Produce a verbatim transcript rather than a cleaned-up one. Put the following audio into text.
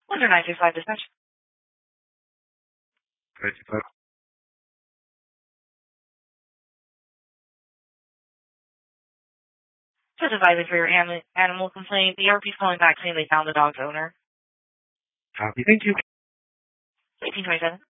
one nine six five dispatch. nine six five. Just advising for your anim- animal complaint. The R P's calling back saying they found the dog's owner. Copy. Thank you. eighteen twenty-seven.